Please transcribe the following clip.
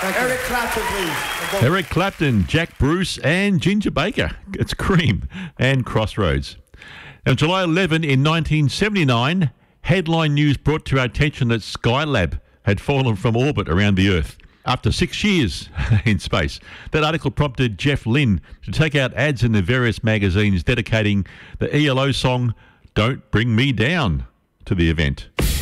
Eric Clapton, please. Eric Clapton, Jack Bruce and Ginger Baker. It's Cream and Crossroads. Now, July 11 in 1979, headline news brought to our attention that Skylab had fallen from orbit around the Earth after 6 years in space. That article prompted Jeff Lynne to take out ads in the various magazines dedicating the ELO song Don't Bring Me Down to the event.